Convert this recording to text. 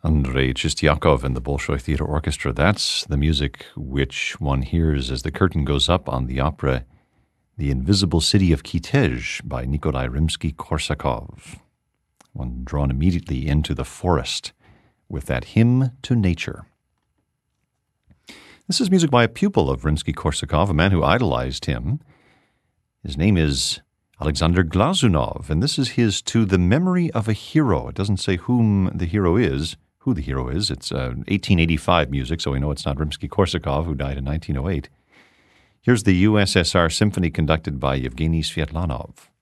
Andrei Chistiakov and the Bolshoi Theater Orchestra. That's the music which one hears as the curtain goes up on the opera The Invisible City of Kitezh by Nikolai Rimsky-Korsakov. One drawn immediately into the forest with that hymn to nature. This is music by a pupil of Rimsky-Korsakov, a man who idolized him. His name is Alexander Glazunov, and this is his To the Memory of a Hero. It doesn't say who the hero is. It's 1885 music, so we know it's not Rimsky-Korsakov, who died in 1908. Here's the USSR Symphony conducted by Yevgeny Sviatlanov.